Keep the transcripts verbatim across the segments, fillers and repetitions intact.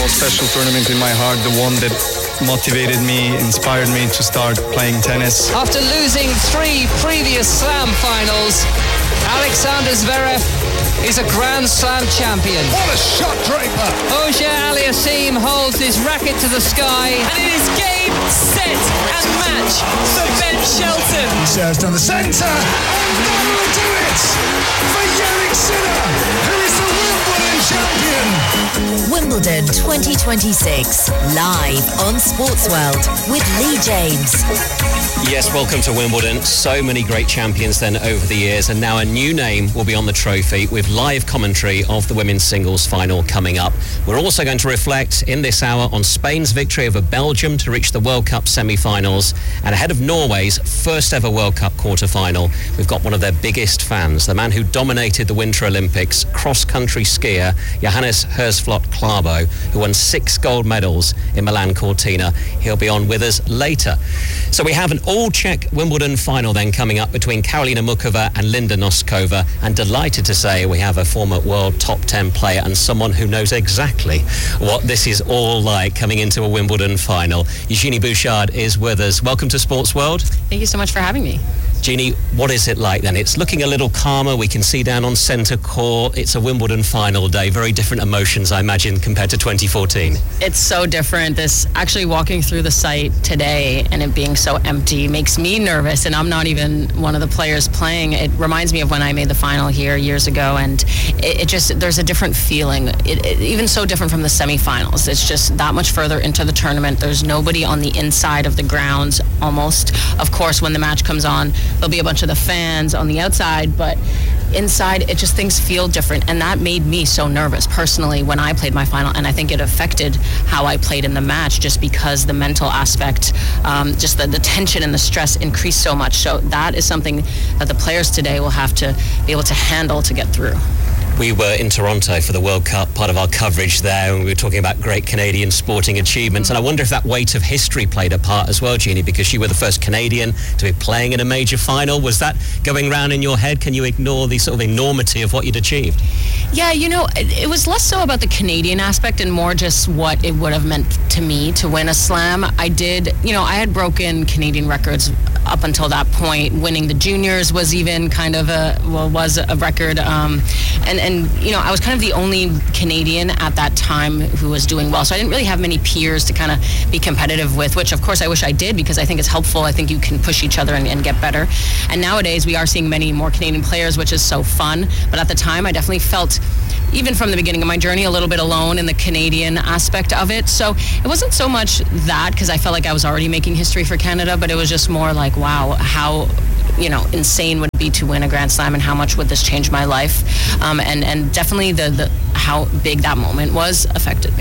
most special tournament in my heart, the one that motivated me, inspired me to start playing tennis. After losing three previous Slam finals, Alexander Zverev is a Grand Slam champion. What a shot, Draper! Auger Aliassime holds his racket to the sky, and it is game, set, and match for Ben Shelton. Serves down the centre, and that will do it for Jannik Sinner, who is the Wimbledon champion. Wimbledon twenty twenty-six, live on Sportsworld with Lee James. Yes, welcome to Wimbledon. So many great champions then over the years, and now a new name will be on the trophy with live commentary of the women's singles final coming up. We're also going to reflect in this hour on Spain's victory over Belgium to reach the World Cup semi-finals, and ahead of Norway's first ever World Cup quarter-final, we've got one of their biggest fans, the man who dominated the Winter Olympics, cross-country skier Johannes Hersflot Klæbo, who won six gold medals in Milan Cortina. He'll be on with us later. So we have an all-Czech Wimbledon final then coming up between Karolina Mukova and Linda Noskova, and delighted to say we have a former world top ten player and someone who knows exactly what this is all like coming into a Wimbledon final. Eugenie Bouchard is with us. Welcome to Sports World. Thank you so much for having me. Jeannie, what is it like then? It's looking a little calmer. We can see down on centre court. It's a Wimbledon final day. Very different emotions, I imagine, compared to twenty fourteen. It's so different. This actually walking through the site today and it being so empty makes me nervous, and I'm not even one of the players playing. It reminds me of when I made the final here years ago, and it, it just, there's a different feeling. It, it, even so different from the semifinals. It's just that much further into the tournament. There's nobody on the inside of the grounds almost. Of course, when the match comes on, there'll be a bunch of the fans on the outside, but inside it just things feel different, and that made me so nervous personally when I played my final, and I think it affected how I played in the match just because the mental aspect, um, just the, the tension and the stress increased so much. So that is something that the players today will have to be able to handle to get through. We were in Toronto for the World Cup, part of our coverage there, and we were talking about great Canadian sporting achievements. And I wonder if that weight of history played a part as well, Jeannie, because you were the first Canadian to be playing in a major final. Was that going round in your head? Can you ignore the sort of enormity of what you'd achieved? Yeah, you know, it, it was less so about the Canadian aspect and more just what it would have meant to me to win a slam. I did, you know, I had broken Canadian records up until that point. Winning the juniors was even kind of a, well, was a record. Um, and, and, you know, I was kind of the only Canadian at that time who was doing well. So I didn't really have many peers to kind of be competitive with, which of course I wish I did because I think it's helpful. I think you can push each other and, and get better. And nowadays we are seeing many more Canadian players, which is so fun. But at the time I definitely felt, even from the beginning of my journey, a little bit alone in the Canadian aspect of it. So it wasn't so much that, because I felt like I was already making history for Canada, but it was just more like, wow, how, you know, insane would it be to win a Grand Slam, and how much would this change my life? Um, and, and definitely the, the how big that moment was affected me.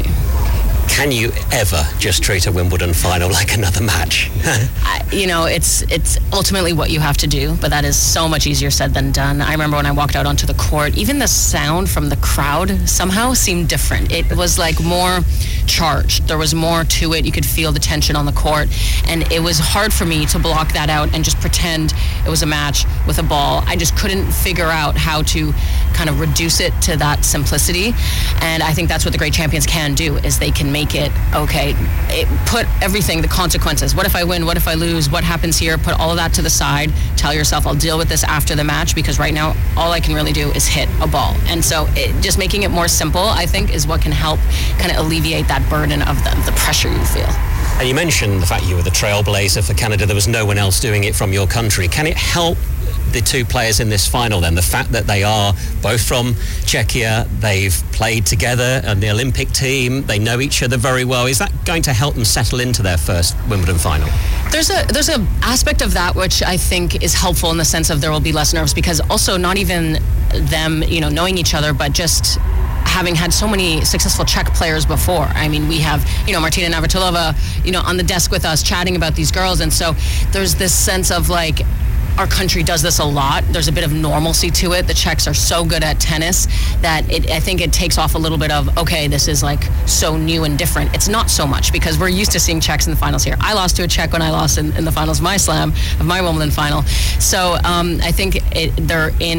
Can you ever just treat a Wimbledon final like another match? I, you know, it's it's ultimately what you have to do, but that is so much easier said than done. I remember when I walked out onto the court, even the sound from the crowd somehow seemed different. It was like more charged. There was more to it. You could feel the tension on the court, and it was hard for me to block that out and just pretend it was a match with a ball. I just couldn't figure out how to kind of reduce it to that simplicity, and I think that's what the great champions can do, is they can make it, okay, it, put everything, the consequences. What if I win? What if I lose? What happens here? Put all of that to the side. Tell yourself, I'll deal with this after the match, because right now all I can really do is hit a ball. And so it, just making it more simple, I think, is what can help kind of alleviate that burden of the, the pressure you feel. And you mentioned the fact you were the trailblazer for Canada. There was no one else doing it from your country. Can it help the two players in this final then, the fact that they are both from Czechia, they've played together on the Olympic team, they know each other very well? Is that going to help them settle into their first Wimbledon final? There's a there's a aspect of that which I think is helpful in the sense of there will be less nerves, because also not even them, you know, knowing each other, but just having had so many successful Czech players before. I mean, we have, you know, Martina Navratilova, you know, on the desk with us chatting about these girls, and so there's this sense of like, our country does this a lot. There's a bit of normalcy to it. The Czechs are so good at tennis that it, I think it takes off a little bit of, okay, this is like so new and different. It's not so much, because we're used to seeing Czechs in the finals here. I lost to a Czech when I lost in, in the finals of my slam, of my Wimbledon final. So um, I think it, they're in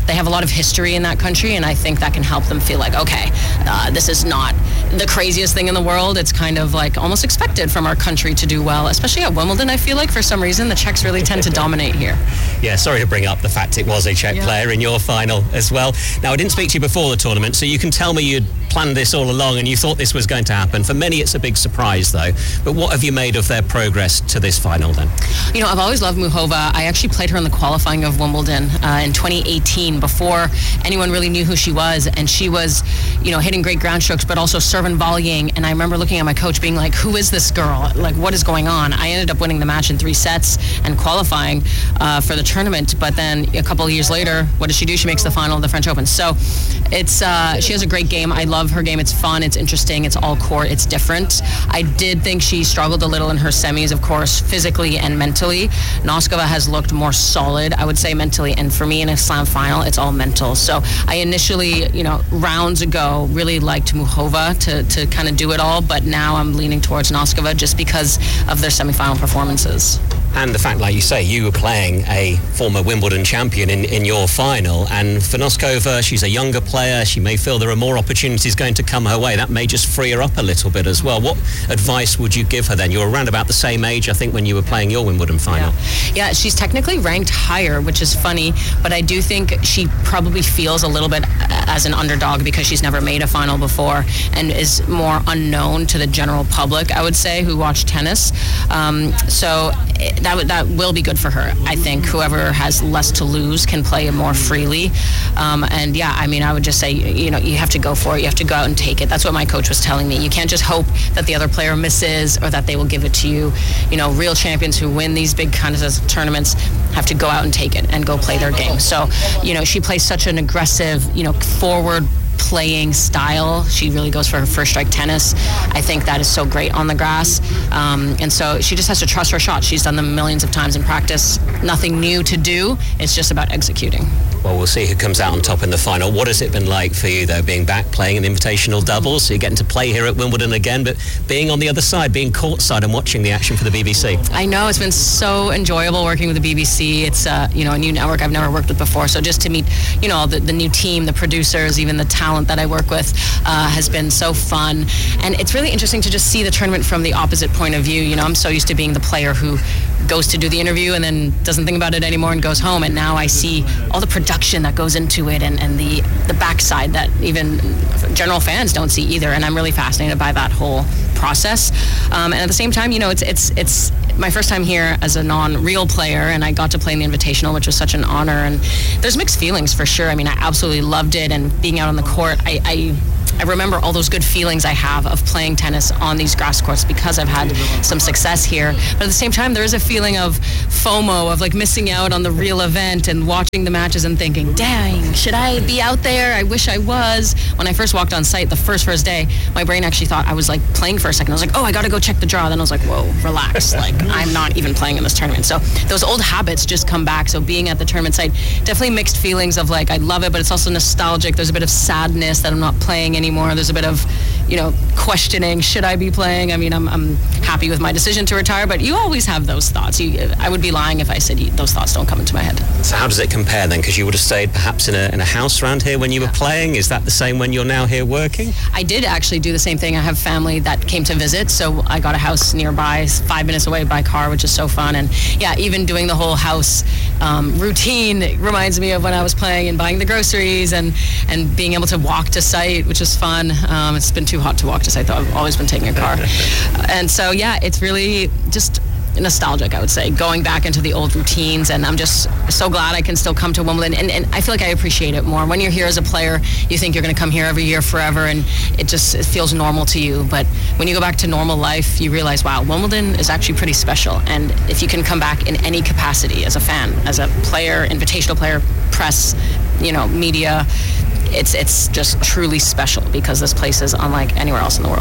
they have a lot of history in that country, and I think that can help them feel like, okay, uh, this is not the craziest thing in the world. It's kind of like almost expected from our country to do well, especially at Wimbledon. I feel like for some reason the Czechs really tend to dominate here. Yeah, sorry to bring up the fact it was a Czech Yeah. player in your final as well. Now, I didn't speak to you before the tournament, so you can tell me you'd planned this all along and you thought this was going to happen. For many, it's a big surprise, though. But what have you made of their progress to this final, then? You know, I've always loved Muchova. I actually played her in the qualifying of Wimbledon uh, in twenty eighteen before anyone really knew who she was. And she was, you know, hitting great ground strokes, but also serving volleying. And I remember looking at my coach being like, who is this girl? Like, what is going on? I ended up winning the match in three sets and qualifying uh, for the tournament. But then a couple of years later, what does she do? She makes the final of the French Open. So it's uh, she has a great game. I love her game. It's fun. It's interesting. It's all court. It's different. I did think she struggled a little in her semis, of course, physically and mentally. Noskova has looked more solid, I would say, mentally. And for me in a slam final, it's all mental. So I initially, you know, rounds ago, really liked Muchova to, to kind of do it all. But now I'm leaning towards Noskova just because of their semifinal performances. And the fact, like you say, you were playing a former Wimbledon champion in, in your final. And for Noskova, she's a younger player. She may feel there are more opportunities going to come her way. That may just free her up a little bit as well. What advice would you give her then? You were around about the same age, I think, when you were playing your Wimbledon final. Yeah, yeah, she's technically ranked higher, which is funny. But I do think she probably feels a little bit as an underdog because she's never made a final before and is more unknown to the general public, I would say, who watch tennis. Um, so that w- that will be good for her. I think whoever has less to lose can play more freely. Um, and yeah, I mean, I would just say, you know, you have to go for it. You have to go out and take it. That's what my coach was telling me. You can't just hope that the other player misses or that they will give it to you. You know, real champions who win these big kinds of tournaments have to go out and take it and go play their game. So, you know, she plays such an aggressive, you know, forward playing style. She really goes for her first strike tennis. I think that is so great on the grass. Um, and so she just has to trust her shot. She's done them millions of times in practice. Nothing new to do. It's just about executing. Well, we'll see who comes out on top in the final. What has it been like for you, though, being back playing an invitational double? So you're getting to play here at Wimbledon again, but being on the other side, being courtside and watching the action for the B B C. I know, it's been so enjoyable working with the B B C. It's uh, you know, a new network I've never worked with before. So just to meet, you know, the, the new team, the producers, even the talent that I work with uh, has been so fun. And it's really interesting to just see the tournament from the opposite point of view. You know, I'm so used to being the player who goes to do the interview and then doesn't think about it anymore and goes home. And now I see all the production that goes into it and, and the, the backside that even general fans don't see either. And I'm really fascinated by that whole process. Um, and at the same time, you know, it's it's it's my first time here as a non-real player, and I got to play in the Invitational, which was such an honor. And there's mixed feelings for sure. I mean, I absolutely loved it, and being out on the court, I, I I remember all those good feelings I have of playing tennis on these grass courts because I've had some success here. But at the same time, there is a feeling of FOMO, of like missing out on the real event and watching the matches and thinking, dang, should I be out there? I wish I was. When I first walked on site the first first day, my brain actually thought I was like playing for a second. I was like, oh, I got to go check the draw. Then I was like, whoa, relax. Like, I'm not even playing in this tournament. So those old habits just come back. So being at the tournament site, definitely mixed feelings of like, I love it, but it's also nostalgic. There's a bit of sadness that I'm not playing anymore. There's a bit of, you know, questioning, should I be playing? I mean, I'm, I'm happy with my decision to retire, but you always have those thoughts. You, I would be lying if I said you, those thoughts don't come into my head. So how does it compare then? Because you would have stayed perhaps in a, in a house around here when you were playing. Is that the same when you're now here working? I did actually do the same thing. I have family that came to visit, so I got a house nearby, five minutes away by car, which is so fun. And yeah, even doing the whole house um, routine reminds me of when I was playing and buying the groceries and, and being able to walk to site, which is fun. Um, it's been too hot to walk to site, though. I've always been taking a car. And so, yeah, it's really just nostalgic, I would say, going back into the old routines. And I'm just so glad I can still come to Wimbledon. And, and I feel like I appreciate it more. When you're here as a player, you think you're going to come here every year forever, and it just it feels normal to you. But when you go back to normal life, you realize, wow, Wimbledon is actually pretty special. And if you can come back in any capacity, as a fan, as a player, invitational player, press, you know, media, it's it's just truly special because this place is unlike anywhere else in the world.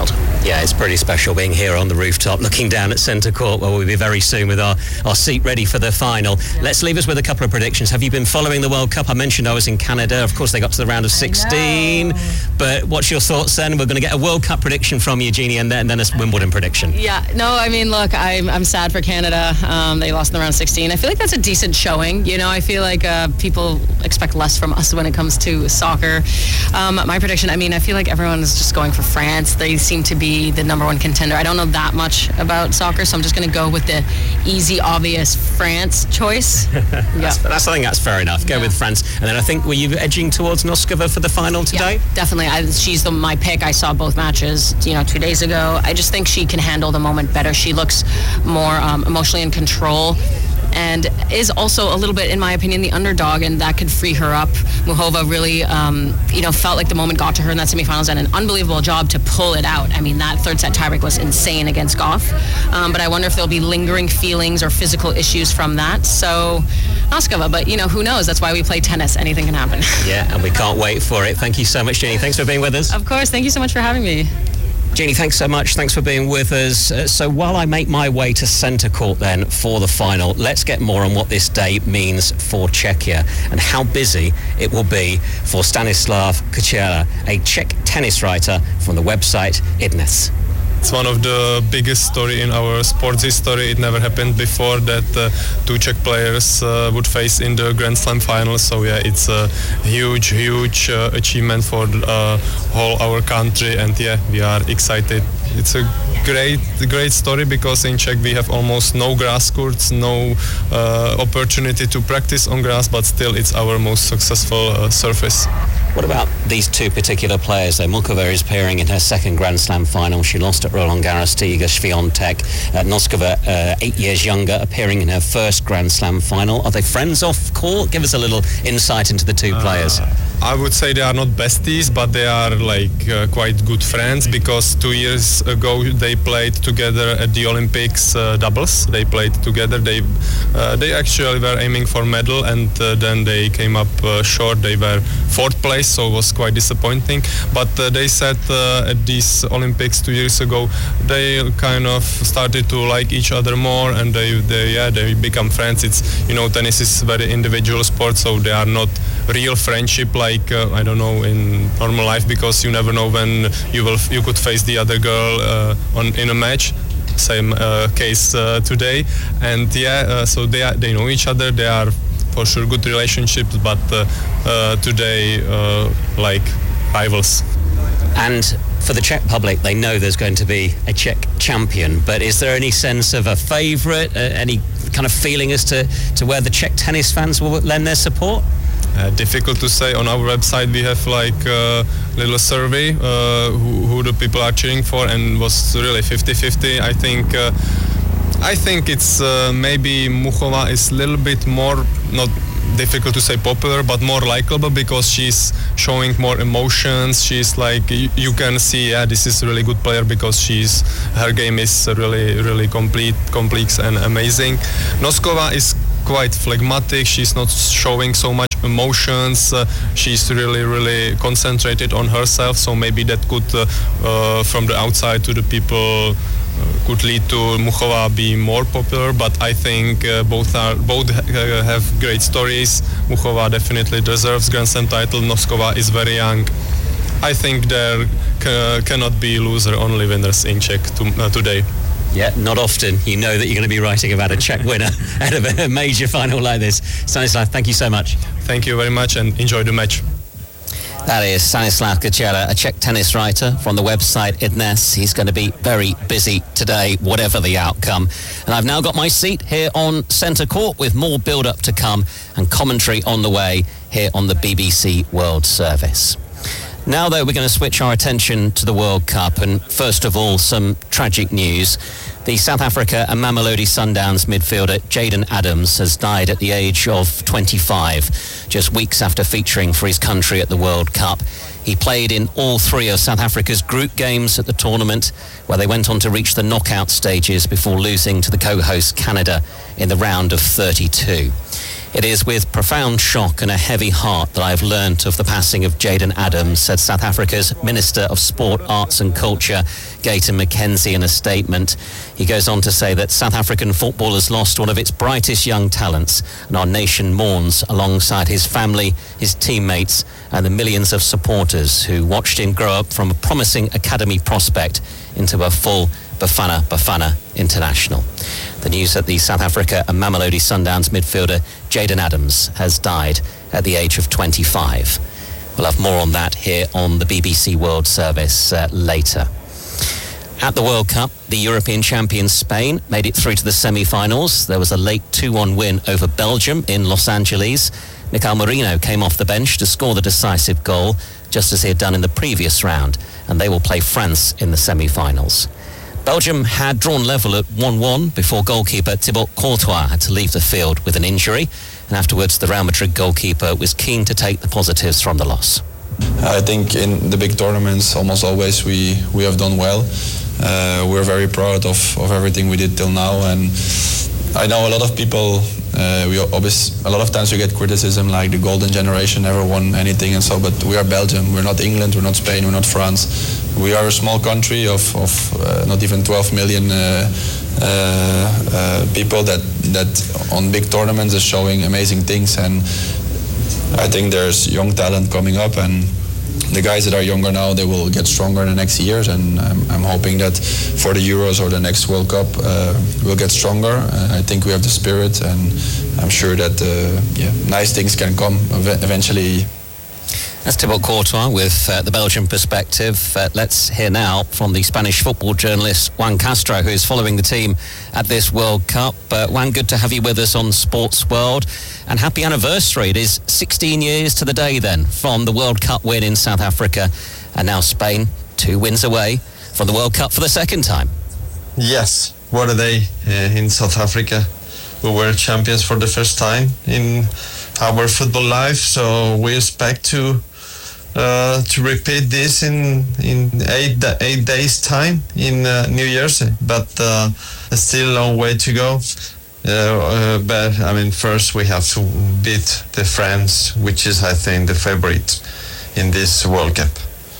Yeah, it's pretty special being here on the rooftop, looking down at centre court, where we'll be very soon with our, our seat ready for the final. Yeah. Let's leave us with a couple of predictions. Have you been following the World Cup? I mentioned I was in Canada. Of course, they got to the round of sixteen. But what's your thoughts then? We're going to get a World Cup prediction from you, Jeannie, and then, and then a Wimbledon prediction. Yeah, no, I mean, look, I'm, I'm sad for Canada. Um, they lost in the round of sixteen. I feel like that's a decent showing. You know, I feel like uh, people expect less from us when it comes to soccer. Um, my prediction, I mean, I feel like everyone is just going for France. They seem to be the number one contender. I don't know that much about soccer, so I'm just going to go with the easy, obvious France choice. Yeah. that's, that's, I think that's fair enough. Go yeah. with France. And then I think, were you edging towards Noskova for the final today? Yeah, definitely. I, she's the, my pick. I saw both matches, you know, two days ago. I just think she can handle the moment better. She looks more um, emotionally in control, and is also a little bit, in my opinion, the underdog, and that could free her up. Muchova really, um, you know, felt like the moment got to her in that semifinals, and an unbelievable job to pull it out. I mean, that third set tiebreak was insane against Goff, um, but I wonder if there'll be lingering feelings or physical issues from that. So, Noskova, but you know, who knows? That's why we play tennis. Anything can happen. Yeah, and we can't wait for it. Thank you so much, Jeannie. Thanks for being with us. Of course. Thank you so much for having me. Jeannie, thanks so much. Thanks for being with us. Uh, so while I make my way to centre court then for the final, let's get more on what this day means for Czechia and how busy it will be for Stanislav Křečela, a Czech tennis writer from the website Idnes. It's one of the biggest story in our sports history. It never happened before that uh, two Czech players uh, would face in the Grand Slam final. So yeah, it's a huge, huge uh, achievement for uh, whole our country, and yeah, we are excited. It's a great, great story because in Czech we have almost no grass courts, no uh, opportunity to practice on grass, but still it's our most successful uh, surface. What about these two particular players though? Muchova is appearing in her second Grand Slam final. She lost at Roland Garros to Iga Swiatek. Uh, Noskova, uh, eight years younger, appearing in her first Grand Slam final. Are they friends off court? Give us a little insight into the two uh, players. I would say they are not besties, but they are like uh, quite good friends because two years ago they played together at the Olympics uh, doubles. They played together. They uh, they actually were aiming for medal, and uh, then they came up uh, short. They were fourth place, so it was quite disappointing. But uh, they said uh, at these Olympics two years ago they kind of started to like each other more, and they, they yeah they become friends. It's, you know, tennis is a very individual sport, so they are not real friendship like uh, I don't know in normal life, because you never know when you will you could face the other girl uh, on in a match. Same uh, case uh, today, and yeah, uh, so they are, they know each other. They are for sure good relationships, but uh, uh, today uh, like rivals. And for the Czech public, they know there's going to be a Czech champion, but is there any sense of a favourite, uh, any kind of feeling as to, to where the Czech tennis fans will lend their support? Uh, difficult to say. On our website we have like a little survey uh, who, who the people are cheering for, and was really fifty-fifty. I think uh, I think it's uh, maybe Muchova is a little bit more, not difficult to say popular, but more likable because she's showing more emotions. She's like, you, you can see, yeah, this is a really good player because she's her game is really really complete, complex and amazing. Noskova is quite phlegmatic. She's not showing so much emotions. Uh, she's really, really concentrated on herself. So maybe that could, uh, uh, from the outside to the people, uh, could lead to Muchova being more popular. But I think uh, both are both uh, have great stories. Muchova definitely deserves Grand Slam title. Noskova is very young. I think there c- cannot be loser, only winners in Czech to, uh, today. Yeah, not often you know that you're going to be writing about a Czech winner out of a major final like this. Stanislav, thank you so much. Thank you very much and enjoy the match. That is Stanislav Křečela, a Czech tennis writer from the website Idnes. He's going to be very busy today, whatever the outcome. And I've now got my seat here on centre court with more build-up to come and commentary on the way here on the B B C World Service. Now, though, we're going to switch our attention to the World Cup, and first of all, some tragic news. The South Africa and Mamelodi Sundowns midfielder Jayden Adams has died at the age of twenty-five, just weeks after featuring for his country at the World Cup. He played in all three of South Africa's group games at the tournament, where they went on to reach the knockout stages before losing to the co-host Canada in the round of thirty-two. It is with profound shock and a heavy heart that I've learnt of the passing of Jayden Adams, said South Africa's Minister of Sport, Arts and Culture, Gayton McKenzie, in a statement. He goes on to say that South African football has lost one of its brightest young talents, and our nation mourns alongside his family, his teammates and the millions of supporters who watched him grow up from a promising academy prospect into a full Bafana Bafana international. The news that the South Africa and Mamelodi Sundowns midfielder Jayden Adams has died at the age of twenty-five. We'll have more on that here on the B B C World Service uh, later. At the World Cup, the European champions Spain made it through to the semi-finals. There was a late two one win over Belgium in Los Angeles. Mikel Merino came off the bench to score the decisive goal, just as he had done in the previous round, and they will play France in the semi-finals. Belgium had drawn level at one one before goalkeeper Thibaut Courtois had to leave the field with an injury, and afterwards the Real Madrid goalkeeper was keen to take the positives from the loss. I think in the big tournaments almost always we, we have done well. Uh, we're very proud of, of everything we did till now, and I know a lot of people, uh, we obviously, a lot of times we get criticism like the golden generation never won anything and so, but we are Belgium, we're not England, we're not Spain, we're not France. We are a small country of, of uh, not even twelve million uh, uh, uh, people that, that on big tournaments is showing amazing things, and I think there's young talent coming up, and the guys that are younger now, they will get stronger in the next years, and I'm, I'm hoping that for the Euros or the next World Cup uh, we'll get stronger. Uh, I think we have the spirit, and I'm sure that uh, yeah, nice things can come ev- eventually. That's Thibaut Courtois with uh, the Belgian perspective. Uh, let's hear now from the Spanish football journalist Juan Castro, who is following the team at this World Cup. Uh, Juan, good to have you with us on Sports World. And happy anniversary. It is sixteen years to the day then from the World Cup win in South Africa. And now Spain, two wins away from the World Cup for the second time. Yes, what a day uh, in South Africa. We were champions for the first time in our football life, so we expect to Uh, to repeat this in in eight eight days time in uh, New Year's, but uh, still a long way to go. Uh, uh, but I mean, first we have to beat the France, which is, I think, the favorite in this World Cup.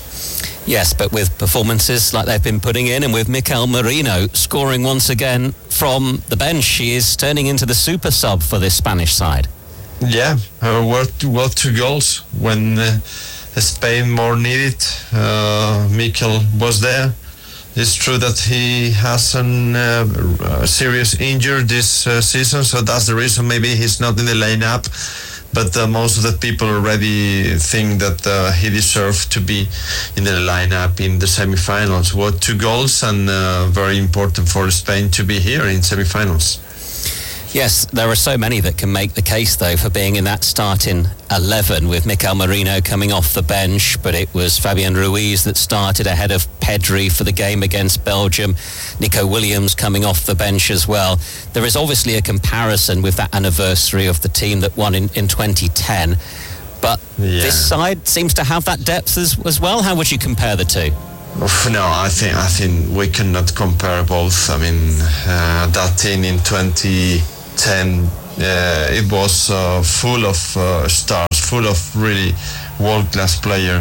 Yes, but with performances like they've been putting in, and with Mikel Merino scoring once again from the bench, he is turning into the super sub for this Spanish side. Yeah, uh, well, well, two goals when. Uh, Spain more needed. Uh, Mikel was there. It's true that he has an, uh, a serious injury this uh, season, so that's the reason maybe he's not in the lineup. But uh, most of the people already think that uh, he deserved to be in the lineup in the semi-finals. Well, two goals, and uh, very important for Spain to be here in semi-finals. Yes, there are so many that can make the case, though, for being in that starting eleven, with Mikel Merino coming off the bench, but it was Fabian Ruiz that started ahead of Pedri for the game against Belgium. Nico Williams coming off the bench as well. There is obviously a comparison with that anniversary of the team that won in, in twenty ten, but yeah. This side seems to have that depth as, as well. How would you compare the two? No, I think I think we cannot compare both. I mean, uh, that team in twenty ten, uh, it was uh, full of uh, stars, full of really world-class players.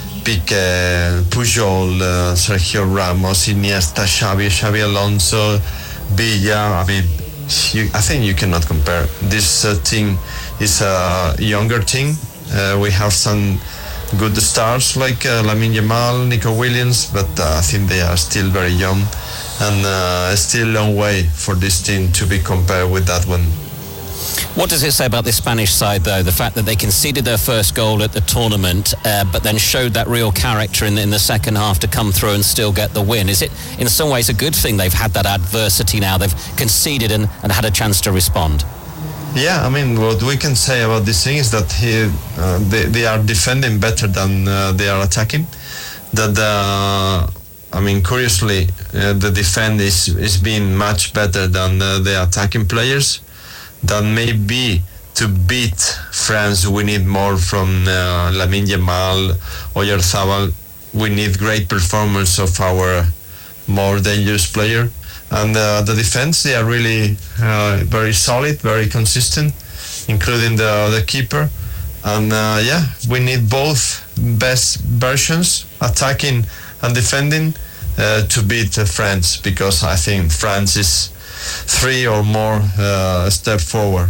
Piqué, Pujol, uh, Sergio Ramos, Iniesta, Xavi, Xavi Alonso, Villa. I mean, you, I think you cannot compare. This uh, team is a younger team. Uh, we have some good stars like uh, Lamine Yamal, Nico Williams, but uh, I think they are still very young, and uh, still a long way for this team to be compared with that one. What does it say about this Spanish side, though, the fact that they conceded their first goal at the tournament, uh, but then showed that real character in the, in the second half to come through and still get the win? Is it in some ways a good thing they've had that adversity now? They've conceded and, and had a chance to respond. Yeah, I mean, what we can say about this thing is that he, uh, they, they are defending better than uh, they are attacking. That, uh, I mean, curiously, uh, the defense is, is being much better than uh, the attacking players. That maybe to beat France, we need more from uh, Lamine Yamal, Oyarzabal. We need great performance of our more dangerous player. And uh, the defense, they are really uh, very solid, very consistent. including the the keeper. And uh, yeah, we need both best versions, attacking and defending, uh, to beat uh, France, because I think France is three or more uh, step forward.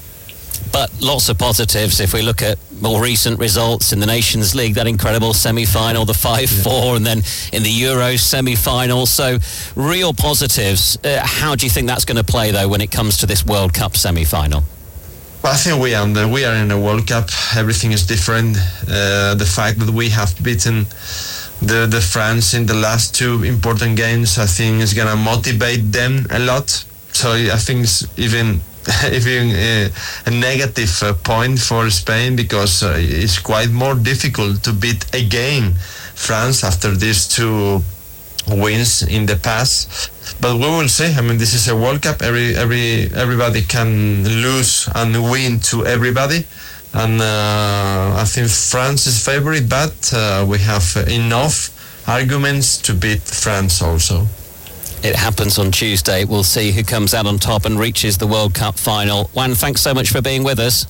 But lots of positives if we look at more recent results in the Nations League, that incredible semi-final, the five four, and then in the Euro semi-final. So real positives. Uh, how do you think that's going to play, though, when it comes to this World Cup semi-final? I think we are, the, we are in a World Cup. Everything is different. Uh, the fact that we have beaten the, the France in the last two important games, I think is going to motivate them a lot. So I think it's even even uh, a negative uh, point for Spain, because uh, it's quite more difficult to beat again France after these two wins in the past. But we will see. I mean, this is a World Cup. Every every everybody can lose and win to everybody, and uh, I think France is favorite, but uh, we have enough arguments to beat France also. It happens on Tuesday. We'll see who comes out on top and reaches the World Cup final. Juan, thanks so much for being with us.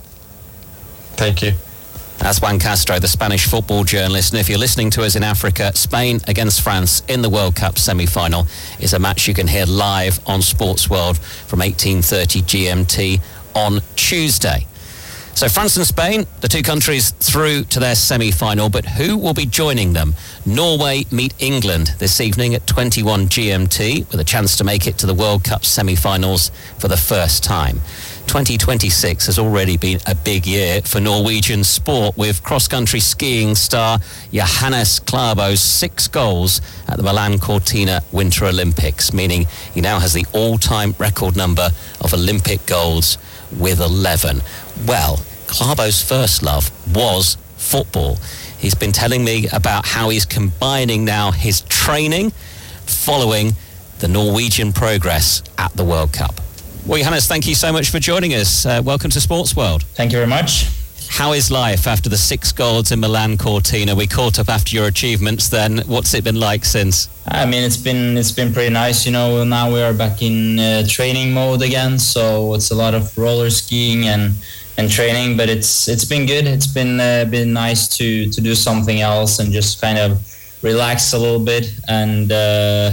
Thank you. That's Juan Castro, the Spanish football journalist. And if you're listening to us in Africa, Spain against France in the World Cup semi-final is a match you can hear live on Sports World from eighteen thirty G M T on Tuesday. So France and Spain, the two countries through to their semi-final, but who will be joining them? Norway meet England this evening at twenty-one G M T with a chance to make it to the World Cup semi-finals for the first time. twenty twenty-six has already been a big year for Norwegian sport, with cross-country skiing star Johannes Klæbo's six goals at the Milan Cortina Winter Olympics, meaning he now has the all-time record number of Olympic goals with eleven. Well, Klæbo's first love was football. He's been telling me about how he's combining now his training following the Norwegian progress at the World Cup. Well, Johannes, thank you so much for joining us. Uh, welcome to Sports World. Thank you very much. How is life after the six goals in Milan Cortina? We caught up after your achievements then. What's it been like since? I mean, it's been it's been pretty nice. You know, now we are back in uh, training mode again, so it's a lot of roller skiing and, and training, but it's it's been good. It's been uh, been nice to, to do something else and just kind of relax a little bit, and uh,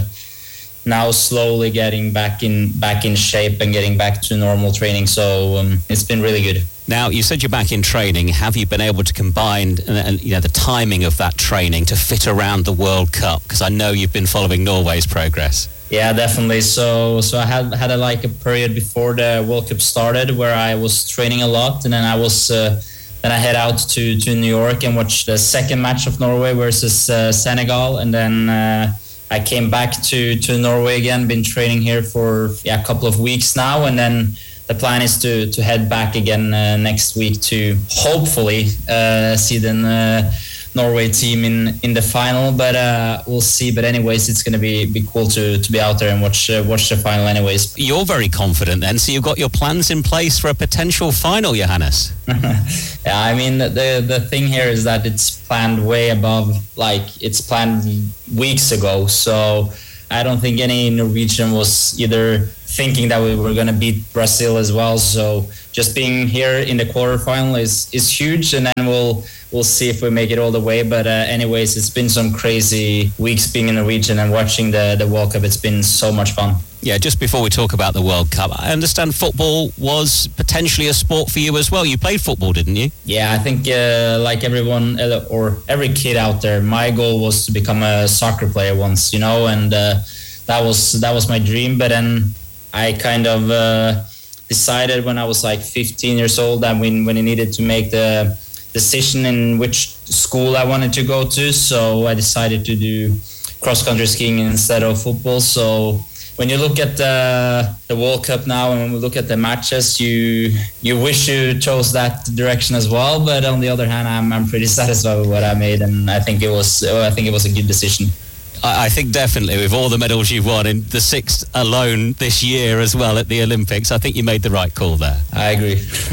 now slowly getting back in back in shape and getting back to normal training. So um, it's been really good. Now, you said you're back in training. Have you been able to combine and, and you know the timing of that training to fit around the World Cup? Because I know you've been following Norway's progress. Yeah, definitely. So so I had had a, like a period before the World Cup started where I was training a lot, and then I was uh, then I head out to, to New York and watch the second match of Norway versus uh, Senegal, and then uh, I came back to, to Norway again. Been training here for yeah, a couple of weeks now, and then the plan is to, to head back again uh, next week to hopefully uh, see the uh, Norway team in, in the final. But uh, we'll see. But anyways, it's going to be be cool to, to be out there and watch uh, watch the final. Anyways, you're very confident then. So you've got your plans in place for a potential final, Johannes. Yeah, I mean the the thing here is that it's planned way above. Like it's planned weeks ago. So I don't think any Norwegian was either thinking that we were going to beat Brazil as well. So just being here in the quarterfinal is is huge, and then we'll we'll see if we make it all the way. But uh, anyways, it's been some crazy weeks being in the region and watching the the World Cup. It's been so much fun. Yeah, just before we talk about the World Cup, I understand football was potentially a sport for you as well. You played football, didn't you? Yeah, I think uh, like everyone uh, or every kid out there, my goal was to become a soccer player once, you know, and uh, that was that was my dream. But then I kind of uh, decided when I was like fifteen years old that when, when I needed to make the decision in which school I wanted to go to. So I decided to do cross-country skiing instead of football. So when you look at the, the World Cup now and when we look at the matches, you you wish you chose that direction as well. But on the other hand, I'm I'm pretty satisfied with what I made, and I think it was I think it was a good decision. I think definitely with all the medals you've won, in the sixth alone this year as well at the Olympics, I think you made the right call there. I agree.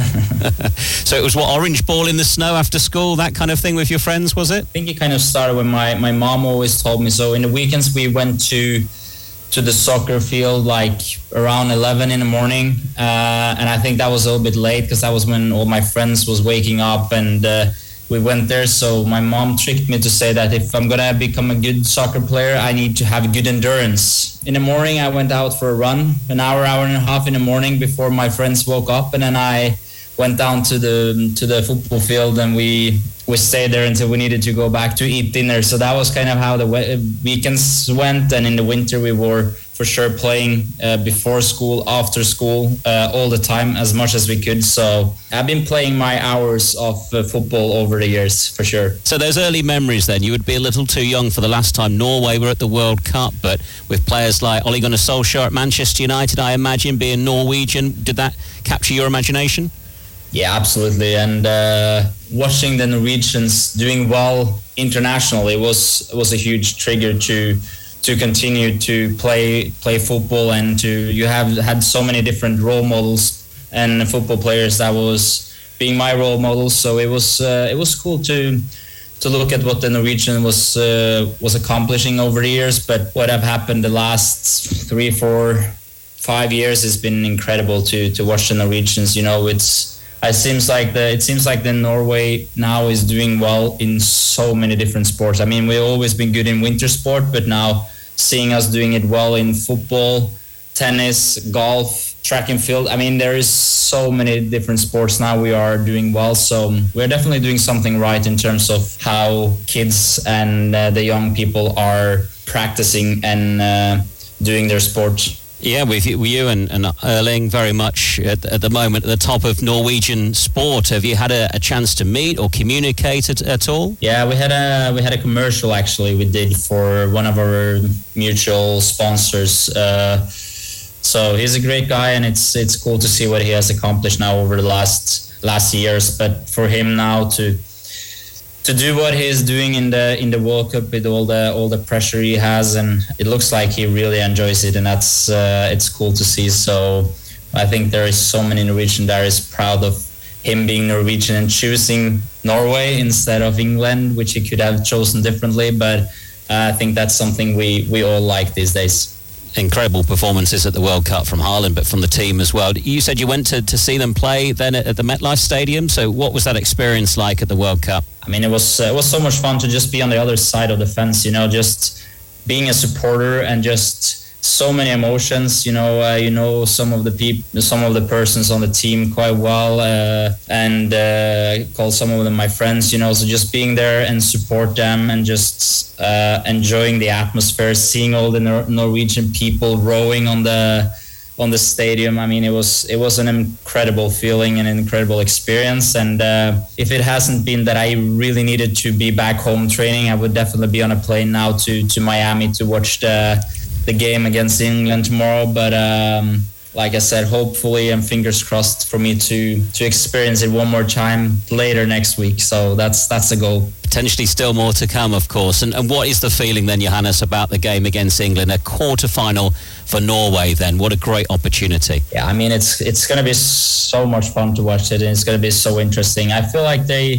So it was what, orange ball in the snow after school, that kind of thing with your friends, was it? I think it kind of started when my, my mom always told me. So in the weekends we went to to the soccer field like around eleven in the morning, uh, and I think that was a little bit late because that was when all my friends was waking up, and uh, we went there. So my mom tricked me to say that if I'm gonna become a good soccer player, I need to have good endurance. In the morning, I went out for a run, an hour, hour and a half in the morning before my friends woke up, and then I went down to the to the football field, and we we stayed there until we needed to go back to eat dinner. So that was kind of how the we- weekends went. And in the winter, we were for sure playing uh, before school, after school, uh, all the time, as much as we could. So I've been playing my hours of uh, football over the years, for sure. So those early memories then, you would be a little too young for the last time Norway were at the World Cup, but with players like Ole Gunnar Solskjaer at Manchester United, I imagine, being Norwegian, did that capture your imagination? Yeah, absolutely. And uh, watching the Norwegians doing well internationally was was a huge trigger to to continue to play play football, and to you have had so many different role models and football players that was being my role models. So it was uh, it was cool to to look at what the Norwegian was uh, was accomplishing over the years. But what have happened the last three, four, five years has been incredible to to watch the Norwegians. You know, it's It seems like the it seems like the Norway now is doing well in so many different sports. I mean, we've always been good in winter sport, but now seeing us doing it well in football, tennis, golf, track and field. I mean, there is so many different sports now we are doing well. So we're definitely doing something right in terms of how kids and uh, the young people are practicing and uh, doing their sport. Yeah, with you, with you and, and Erling very much at, at the moment at the top of Norwegian sport. Have you had a, a chance to meet or communicate at, at all? Yeah, we had a we had a commercial actually we did for one of our mutual sponsors. Uh, so he's a great guy, and it's it's cool to see what he has accomplished now over the last last years. But for him now to to do what he's doing in the in the World Cup with all the all the pressure he has, and it looks like he really enjoys it, and that's uh, it's cool to see. So I think there is so many Norwegian that is proud of him being Norwegian and choosing Norway instead of England, which he could have chosen differently. But uh, I think that's something we we all like these days. Incredible performances at the World Cup from Haaland, but from the team as well. You said you went to, to see them play then at, at the MetLife Stadium. So what was that experience like at the World Cup? I mean, it was uh, it was so much fun to just be on the other side of the fence, you know, just being a supporter, and just so many emotions. You know, uh, you know some of the people, some of the persons on the team quite well, uh, and uh, call some of them my friends. You know, so just being there and support them, and just uh, enjoying the atmosphere, seeing all the Nor- Norwegian people rowing on the on the stadium. I mean, it was it was an incredible feeling and an incredible experience. And uh, if it hasn't been that I really needed to be back home training, I would definitely be on a plane now to to Miami to watch the the game against England tomorrow. But um, like I said, hopefully, and fingers crossed for me to to experience it one more time later next week. So that's that's the goal. Potentially still more to come, of course. And, and what is the feeling then, Johannes, about the game against England? A quarter-final for Norway then. What a great opportunity. Yeah, I mean, it's it's going to be so much fun to watch it, and it's going to be so interesting. I feel like they...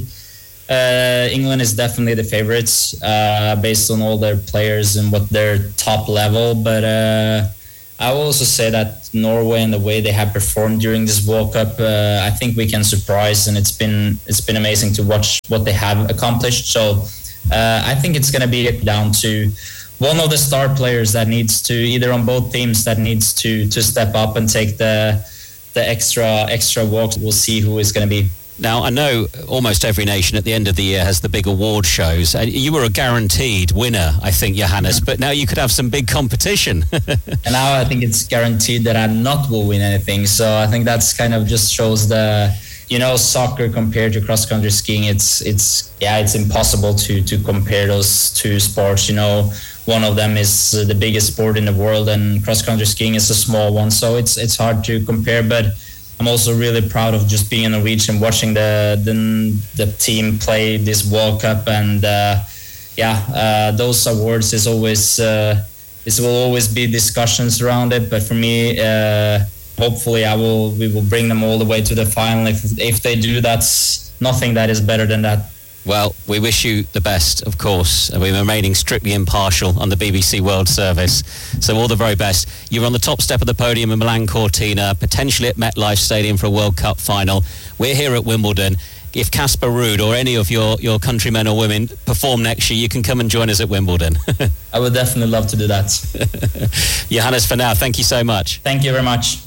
Uh, England is definitely the favorites uh, based on all their players and what their top level. But uh, I will also say that Norway and the way they have performed during this World Cup, uh, I think we can surprise, and it's been it's been amazing to watch what they have accomplished. So uh, I think it's going to be down to one of the star players that needs to, either on both teams, that needs to to step up and take the the extra extra walk. We'll see who is going to be. Now, I know almost every nation at the end of the year has the big award shows. And you were a guaranteed winner, I think, Johannes, but now you could have some big competition. And now I think it's guaranteed that I not will win anything. So I think that's kind of just shows the, you know, soccer compared to cross-country skiing. It's, it's yeah, it's impossible to, to compare those two sports. You know, one of them is the biggest sport in the world, and cross-country skiing is a small one. So it's it's hard to compare, but I'm also really proud of just being a Norwegian, watching the the, the team play this World Cup, and uh, yeah, uh, those awards is always uh, this will always be discussions around it. But for me, uh, hopefully, I will we will bring them all the way to the final. If if they do, that's nothing that is better than that. Well, we wish you the best, of course, and we're remaining strictly impartial on the B B C World Service. So all the very best. You're on the top step of the podium in Milan Cortina, potentially at MetLife Stadium for a World Cup final. We're here at Wimbledon. If Casper Ruud or any of your, your countrymen or women perform next year, you can come and join us at Wimbledon. I would definitely love to do that. Johannes, for now, thank you so much. Thank you very much.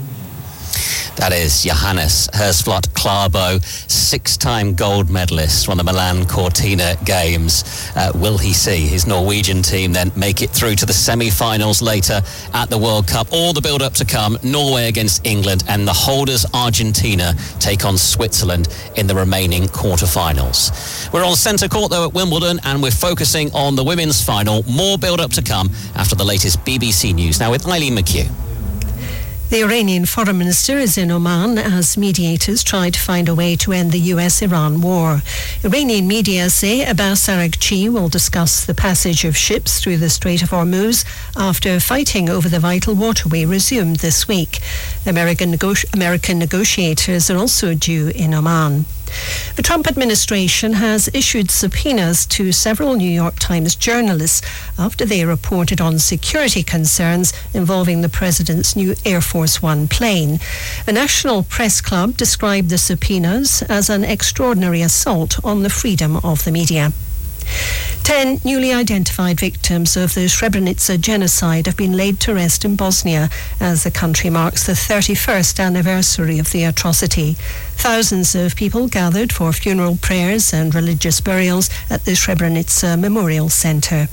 That is Johannes Hersflot Klæbo, six-time gold medalist from the Milan Cortina Games. Uh, will he see his Norwegian team then make it through to the semi-finals later at the World Cup? All the build-up to come, Norway against England, and the holders Argentina take on Switzerland in the remaining quarter-finals. We're on centre court though at Wimbledon, and we're focusing on the women's final. More build-up to come after the latest B B C News. Now with Eileen McHugh. The Iranian foreign minister is in Oman as mediators try to find a way to end the U S Iran war. Iranian media say Abbas Araghchi will discuss the passage of ships through the Strait of Hormuz after fighting over the vital waterway resumed this week. American, nego- American negotiators are also due in Oman. The Trump administration has issued subpoenas to several New York Times journalists after they reported on security concerns involving the president's new Air Force One plane. The National Press Club described the subpoenas as an extraordinary assault on the freedom of the media. Ten newly identified victims of the Srebrenica genocide have been laid to rest in Bosnia as the country marks the thirty-first anniversary of the atrocity. Thousands of people gathered for funeral prayers and religious burials at the Srebrenica Memorial Centre.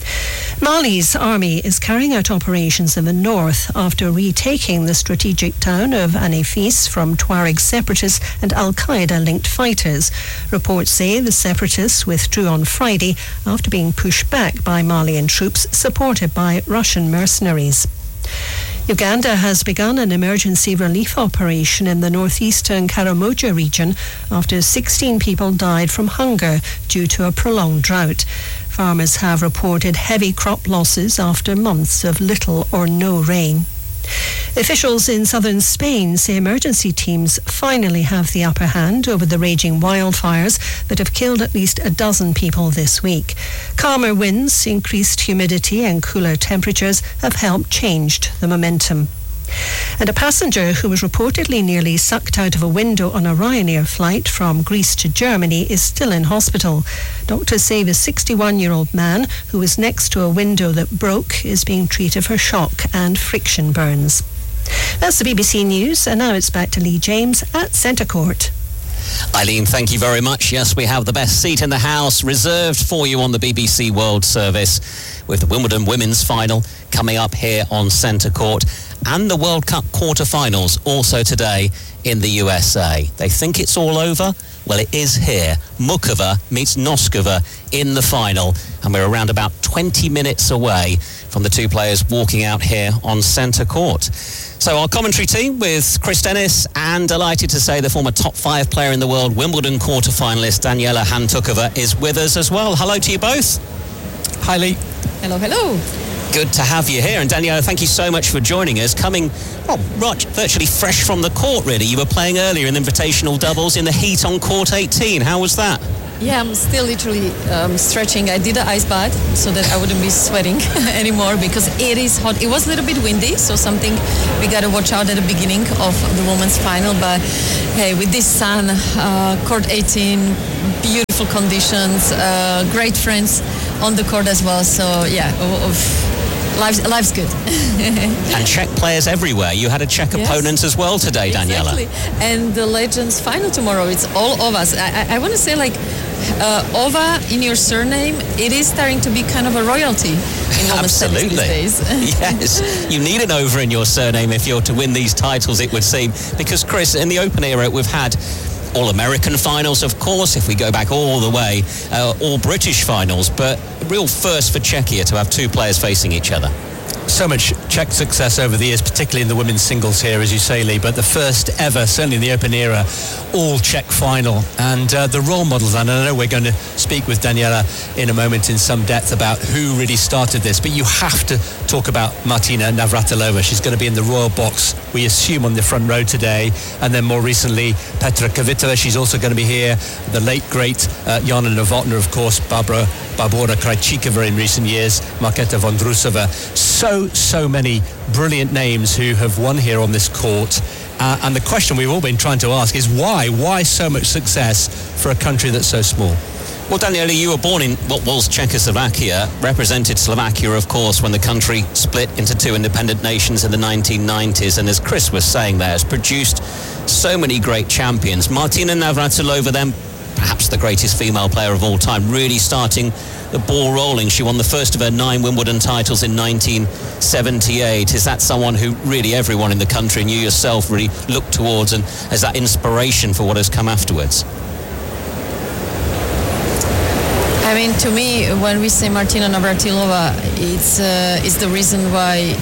Mali's army is carrying out operations in the north after retaking the strategic town of Anefis from Tuareg separatists and Al-Qaeda-linked fighters. Reports say the separatists withdrew on Friday after being pushed back by Malian troops supported by Russian mercenaries. Uganda has begun an emergency relief operation in the northeastern Karamoja region after sixteen people died from hunger due to a prolonged drought. Farmers have reported heavy crop losses after months of little or no rain. Officials in southern Spain say emergency teams finally have the upper hand over the raging wildfires that have killed at least a dozen people this week. Calmer winds, increased humidity and cooler temperatures have helped change the momentum. And a passenger who was reportedly nearly sucked out of a window on a Ryanair flight from Greece to Germany is still in hospital. Doctors say the sixty-one-year-old man who was next to a window that broke is being treated for shock and friction burns. That's the B B C News, and now it's back to Lee James at Centre Court. Eileen, thank you very much. Yes, we have the best seat in the house reserved for you on the B B C World Service with the Wimbledon Women's Final coming up here on Centre Court and the World Cup quarter-finals also today in the U S A. They think it's all over? Well, it is here. Muchova meets Noskova in the final, and we're around about twenty minutes away from the two players walking out here on Centre Court. So our commentary team with Chris Dennis, and delighted to say the former top five player in the world, Wimbledon quarter-finalist Daniela Hantuchova is with us as well. Hello to you both. Hi, Lee. Hello, hello. Good to have you here. And Daniela, thank you so much for joining us. Coming, well, right, virtually fresh from the court, really. You were playing earlier in the invitational doubles in the heat on court eighteen. How was that? Yeah, I'm still literally um, stretching. I did an ice bath so that I wouldn't be sweating anymore because it is hot. It was a little bit windy, so something we got to watch out at the beginning of the women's final. But hey, with this sun, uh, court eighteen, beautiful conditions, uh, great friends on the court as well. So yeah, of, Life's, life's good. And Czech players everywhere. You had a Czech yes. opponent as well today, Daniela. Exactly. And the Legends final tomorrow, it's all Ovas. I, I, I want to say, like, uh, Ova in your surname, it is starting to be kind of a royalty in women's tennis these days. Yes. You need an Ova in your surname if you're to win these titles, it would seem. Because, Chris, in the Open era, we've had All-American finals, of course, if we go back all the way, uh, all British finals, but a real first for Czechia to have two players facing each other. so much Czech success over the years, particularly in the women's singles here, as you say, Lee, but the first ever, certainly in the Open era, all Czech final. And uh, the role models, and I know we're going to speak with Daniela in a moment in some depth about who really started this, but you have to talk about Martina Navratilova. She's going to be in the royal box, we assume, on the front row today. And then more recently, Petra Kvitova. She's also going to be here. The late, great uh, Jana Novotná, of course, Barbara Barbora Krajčíková in recent years, Markéta Vondrousová. So, so many brilliant names who have won here on this court. Uh, and the question we've all been trying to ask is why? Why so much success for a country that's so small? Well, Daniela, you were born in what was Czechoslovakia, represented Slovakia, of course, when the country split into two independent nations in the nineteen nineties, and as Chris was saying there, has produced so many great champions. Martina Navratilova, then perhaps the greatest female player of all time, really starting the ball rolling. She won the first of her nine Wimbledon titles in nineteen seventy-eight. Is that someone who really everyone in the country, and you yourself, really look towards, and as that inspiration for what has come afterwards? I mean, to me, when we say Martina Navratilova, it's uh, it's the reason why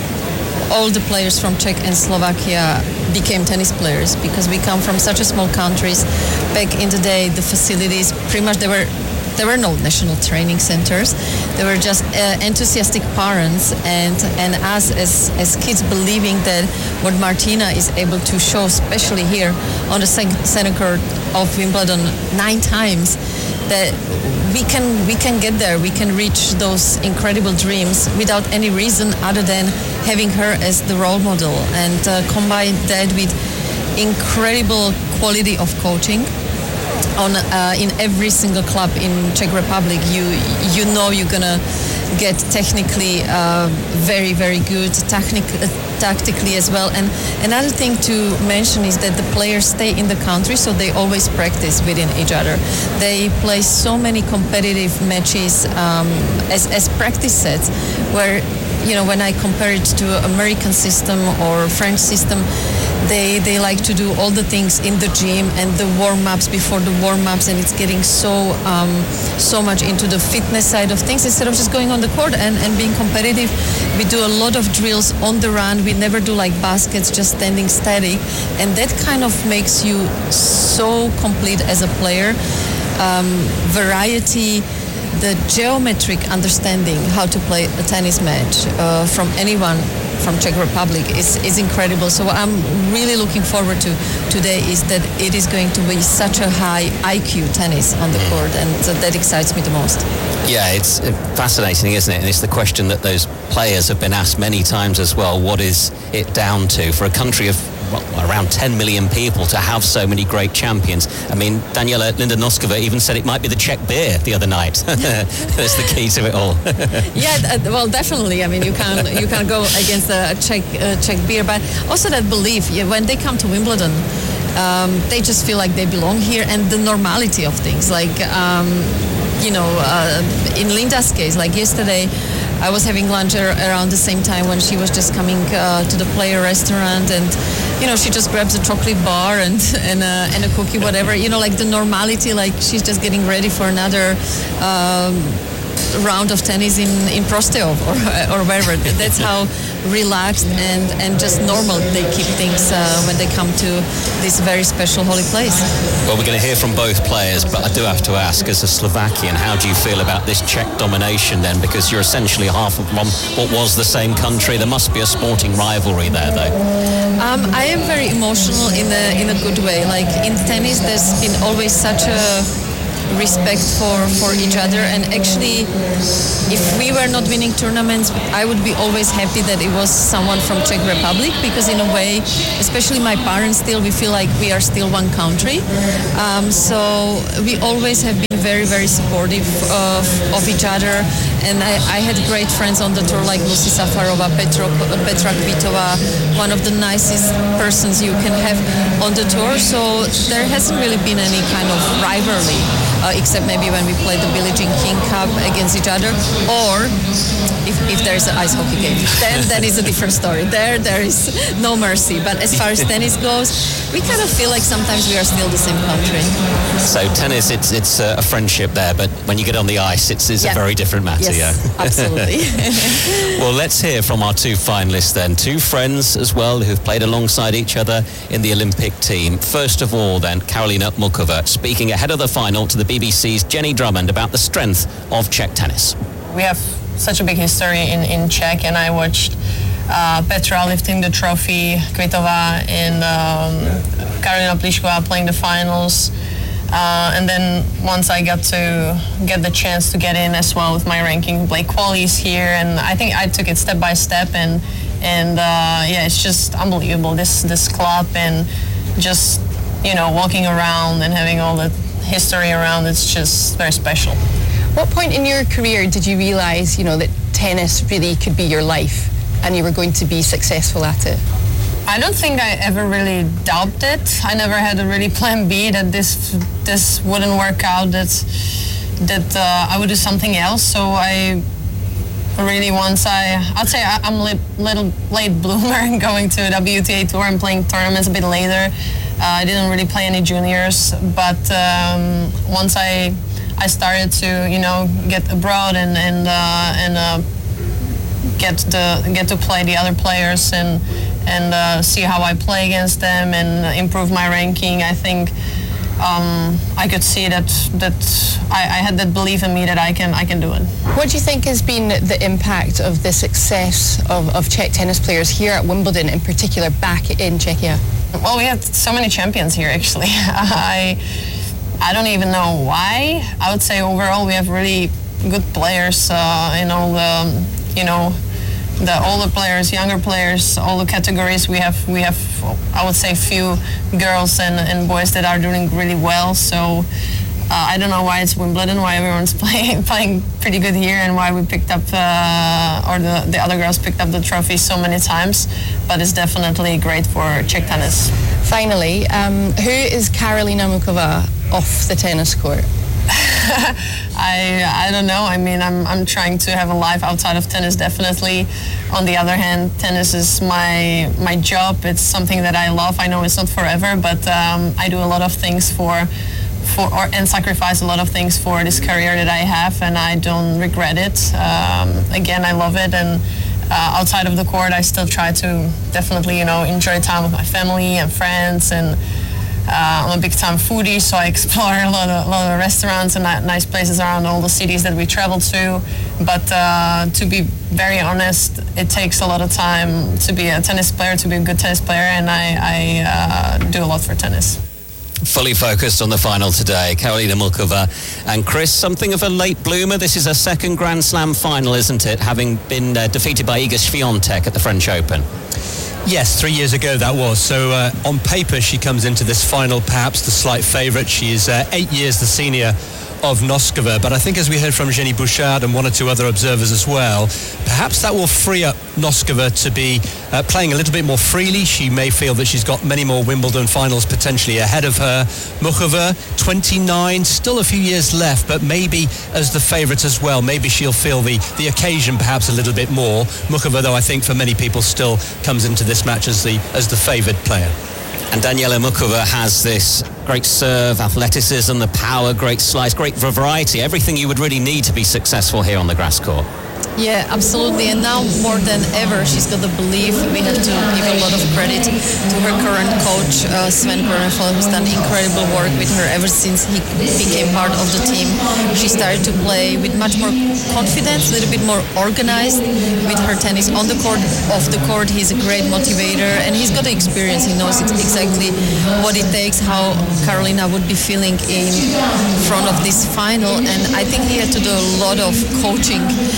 all the players from Czech and Slovakia became tennis players, because we come from such a small countries. Back in the day, the facilities, pretty much, there were there were no national training centers. There were just uh, enthusiastic parents and and us as as kids believing that what Martina is able to show, especially here on the center court of Wimbledon nine times, that we can we can get there, we can reach those incredible dreams without any reason other than having her as the role model, and uh, combine that with incredible quality of coaching. On uh, in every single club in Czech Republic, you you know you're gonna get technically uh, very very good, technic, uh, tactically as well. And another thing to mention is that the players stay in the country, so they always practice within each other. They play so many competitive matches um, as as practice sets, where, you know, when I compare it to American system or French system, they they like to do all the things in the gym and the warm-ups before the warm-ups, and it's getting so um, so much into the fitness side of things instead of just going on the court and, and being competitive. We do a lot of drills on the run. We never do like baskets, just standing steady, and that kind of makes you so complete as a player. Um, variety, the geometric understanding how to play a tennis match uh, from anyone from Czech Republic is, is incredible. So what I'm really looking forward to today is that it is going to be such a high I Q tennis on the court, and so that excites me the most. Yeah, it's fascinating, isn't it? And it's the question that those players have been asked many times as well. What is it down to for a country of well, around ten million people to have so many great champions? I mean, Daniela Linda Noskova even said it might be the Czech beer the other night. That's the key to it all. Yeah, uh, well, definitely. I mean, you can't you can't go against a Czech uh, Czech beer, but also that belief. Yeah, when they come to Wimbledon, um, they just feel like they belong here, and the normality of things. Like, um, you know, uh, in Linda's case, like yesterday, I was having lunch around the same time when she was just coming uh, to the player restaurant, and you know, she just grabs a chocolate bar and and a, and a cookie, whatever. You know, like the normality, like she's just getting ready for another um, round of tennis in in Prostov or or wherever. That's how relaxed and and just normal they keep things uh, when they come to this very special holy place. Well, we're going to hear from both players, but I do have to ask, as a Slovakian, how do you feel about this Czech domination then? Because you're essentially half of one, what was the same country. There must be a sporting rivalry there, though. Um, I am very emotional in a in a good way. Like in tennis, there's been always such a respect for, for each other, and actually if we were not winning tournaments, I would be always happy that it was someone from Czech Republic, because in a way, especially my parents, still we feel like we are still one country. Um, so we always have been very very supportive of, of each other, and I, I had great friends on the tour like Lucy Safarova, Petro, Petra Kvitova, one of the nicest persons you can have on the tour. So there hasn't really been any kind of rivalry. uh, except maybe when we play the Billie Jean King Cup against each other, or if, if there's an ice hockey game. Then then it's a different story. There there is no mercy. But as far as tennis goes, we kind of feel like sometimes we are still the same country. So tennis, it's it's a friendship there, but when you get on the ice, it's, it's yeah. a very different matter. Yes, yeah, absolutely. Well, let's hear from our two finalists then, two friends as well who've played alongside each other in the Olympic team. First of all then, Karolina Muchova, speaking ahead of the final to the B B C's Jenny Drummond about the strength of Czech tennis. We have such a big history in, in Czech, and I watched uh, Petra lifting the trophy, Kvitova and um, Karolina Pliskova playing the finals. Uh, and then once I got to get the chance to get in as well with my ranking, play qualies here, and I think I took it step by step, and and uh, yeah, it's just unbelievable, this this club, and just, you know, walking around and having all the history around, it's just very special. What point in your career did you realize, you know, that tennis really could be your life and you were going to be successful at it? I don't think I ever really doubted it. I never had a really plan B that this this wouldn't work out, that that uh, I would do something else. So I really, once I, I'd say I, I'm a li- little late bloomer going to W T A Tour and playing tournaments a bit later. Uh, I didn't really play any juniors, but um, once I I started to, you know, get abroad and and uh, and uh, get the get to play the other players and. and uh, see how I play against them and improve my ranking. I think um, I could see that that I, I had that belief in me that I can I can do it. What do you think has been the impact of the success of, of Czech tennis players here at Wimbledon, in particular back in Czechia? Well, we had so many champions here, actually. I I don't even know why. I would say overall we have really good players uh, in all the, you know, the older players, younger players, all the categories. We have, we have, I would say, few girls and, and boys that are doing really well. So uh, I don't know why it's Wimbledon, why everyone's playing playing pretty good here, and why we picked up, uh, or the, the other girls picked up the trophy so many times. But it's definitely great for Czech tennis. Finally, um, who is Karolina Muchova off the tennis court? I I don't know. I mean, I'm I'm trying to have a life outside of tennis, definitely. On the other hand, tennis is my my job. It's something that I love. I know it's not forever, but um, I do a lot of things for for or, and sacrifice a lot of things for this career that I have, and I don't regret it. Um, again, I love it, and uh, outside of the court, I still try to definitely, you know, enjoy time with my family and friends. And Uh, I'm a big time foodie, so I explore a lot of, a lot of restaurants and nice places around all the cities that we travel to. But uh, to be very honest, it takes a lot of time to be a tennis player, to be a good tennis player, and I, I uh, do a lot for tennis. Fully focused on the final today, Karolina Muchova. And Chris, something of a late bloomer. This is a second Grand Slam final, isn't it? Having been uh, defeated by Iga Swiatek at the French Open. Yes, three years ago that was. So uh, on paper, she comes into this final perhaps the slight favourite. She is uh, eight years the senior of Noskova. But I think, as we heard from Jenny Bouchard and one or two other observers as well, perhaps that will free up Noskova to be uh, playing a little bit more freely. She may feel that she's got many more Wimbledon finals potentially ahead of her. Muchova, twenty-nine, still a few years left, but maybe as the favourite as well. Maybe she'll feel the, the occasion perhaps a little bit more. Muchova, though, I think for many people still comes into this match as the as the favoured player. And Daniela Muchova has this great serve, athleticism, the power, great slice, great variety, everything you would really need to be successful here on the grass court. Yeah, absolutely. And now more than ever, she's got the belief. We have to give a lot of credit to her current coach, uh, Sven Kronefeldt, who's done incredible work with her ever since he became part of the team. She started to play with much more confidence, a little bit more organized with her tennis on the court, off the court. He's a great motivator, and he's got the experience. He knows exactly what it takes, how Karolina would be feeling in front of this final. And I think he had to do a lot of coaching uh,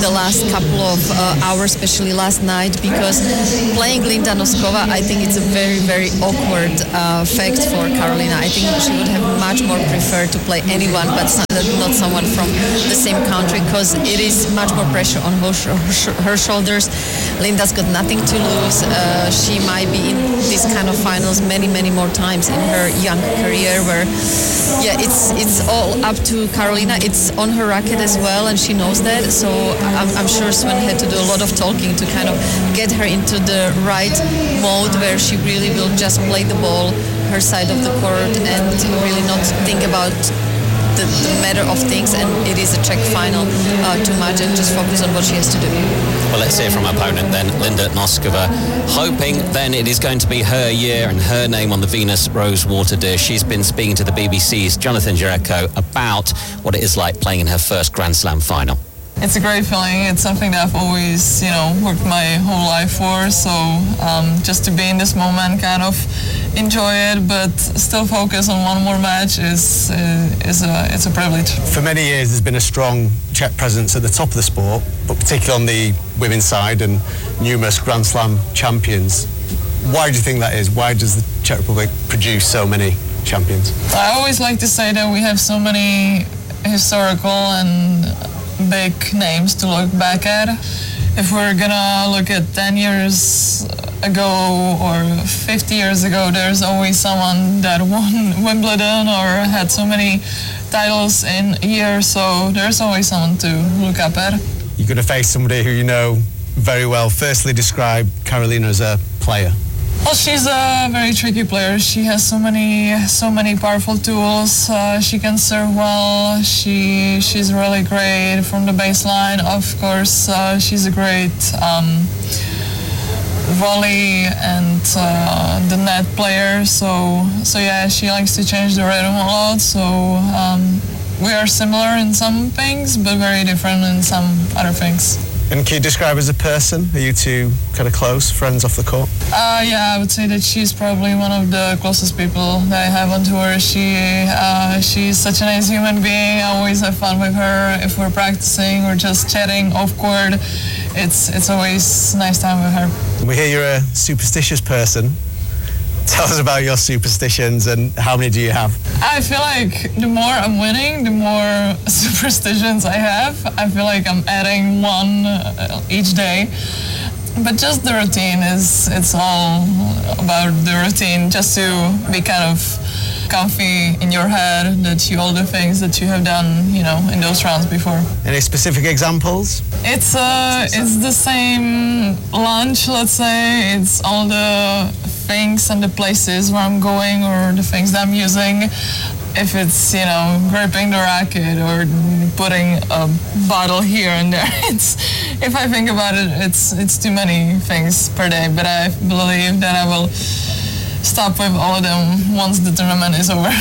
the last couple of uh, hours, especially last night, because playing Linda Noskova, I think it's a very, very awkward uh, fact for Karolina. I think she would have much more preferred to play anyone, but not someone from the same country, because it is much more pressure on her, her shoulders. Linda's got nothing to lose. Uh, she might be in these kind of finals many, many more times in her young career, where, yeah, it's it's all up to Karolina. It's on her racket as well, and she knows that. So I'm, I'm sure Sven had to do a lot of talking to kind of get her into the right mode, where she really will just play the ball her side of the court and really not think about the, the matter of things, and it is a Czech final uh, too much, and just focus on what she has to do. Well, let's hear from our opponent then, Linda Noskova, hoping then it is going to be her year and her name on the Venus Rosewater dish. She's been speaking to the B B C's Jonathan Jereko about what it is like playing in her first Grand Slam final. It's a great feeling. It's something that I've always, you know, worked my whole life for. So um, just to be in this moment, kind of enjoy it, but still focus on one more match is uh, is a it's a privilege. For many years, there's been a strong Czech presence at the top of the sport, but particularly on the women's side, and numerous Grand Slam champions. Why do you think that is? Why does the Czech Republic produce so many champions? I always like to say that we have so many historical and big names to look back at. If we're gonna look at ten years ago or fifty years ago, there's always someone that won Wimbledon or had so many titles in a year, so there's always someone to look up at. You're going to face somebody who you know very well. Firstly, describe Karolina as a player. Well, she's a very tricky player. She has so many, so many powerful tools. Uh, she can serve well. She, she's really great from the baseline. Of course, uh, she's a great um, volley and uh, the net player. So, so yeah, she likes to change the rhythm a lot. So um, we are similar in some things, but very different in some other things. And can you describe her as a person? Are you two kind of close, friends off the court? Uh, yeah, I would say that she's probably one of the closest people that I have on tour. She, uh, she's such a nice human being. I always have fun with her. If we're practicing or just chatting off court, it's it's always a nice time with her. We hear you're a superstitious person. Tell us about your superstitions and how many do you have? I feel like the more I'm winning, the more superstitions I have. I feel like I'm adding one uh, each day. But just the routine is, it's all about the routine, just to be kind of comfy in your head, that you all the things that you have done, you know, in those rounds before. Any specific examples? It's uh, it's the same lunch, let's say. It's all the things and the places where I'm going or the things that I'm using. If it's, you know, gripping the racket or putting a bottle here and there, it's, if I think about it, it's it's too many things per day. But I believe that I will stop with all of them once the tournament is over.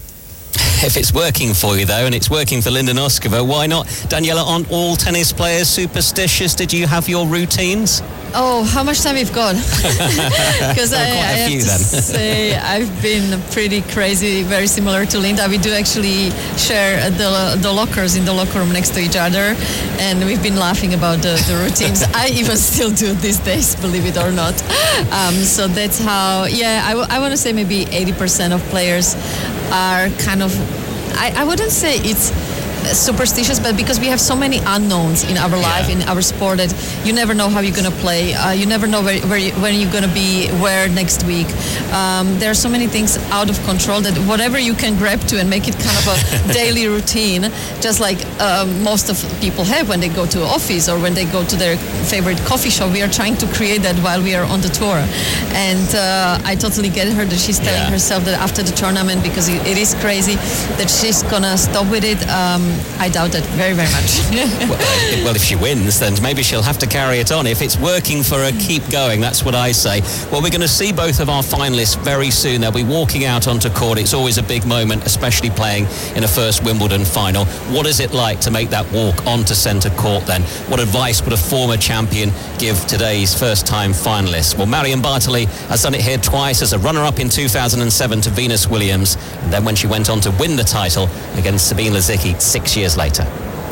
If it's working for you, though, and it's working for Linda Noskova, why not? Daniela, aren't all tennis players superstitious? Did you have your routines? Oh, how much time we've got? Because I, I have few, to then. say I've been pretty crazy, very similar to Linda. We do actually share the the lockers in the locker room next to each other, and we've been laughing about the, the routines. I even still do these days, believe it or not. Um, so that's how, yeah, I, w- I want to say maybe eighty percent of players are kind of, I, I wouldn't say it's superstitious, but because we have so many unknowns in our life, yeah. in our sport, that you never know how you're going to play. Uh, you never know where, where you, when you're going to be, where next week. Um, there are so many things out of control that whatever you can grab to and make it kind of a daily routine, just like um, most of people have when they go to office or when they go to their favorite coffee shop. We are trying to create that while we are on the tour. And uh, I totally get her that she's telling yeah. herself that after the tournament, because it, it is crazy, that she's going to stop with it. Um, I doubt it very, very much. well, well, if she wins, then maybe she'll have to carry it on. If it's working for her, keep going. That's what I say. Well, we're going to see both of our finalists very soon. They'll be walking out onto court. It's always a big moment, especially playing in a first Wimbledon final. What is it like to make that walk onto centre court then? What advice would a former champion give today's first-time finalists? Well, Marion Bartoli has done it here twice as a runner-up in two thousand seven to Venus Williams, and then when she went on to win the title against Sabine Lisicki six years later.